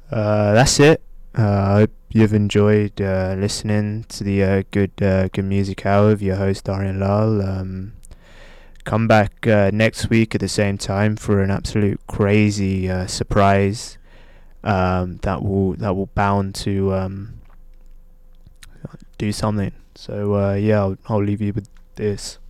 That's it. I hope you've enjoyed listening to the good music hour of your host Darian Lal. Come back next week at the same time for an absolute crazy surprise that will bound to do something. So yeah, I'll leave you with this.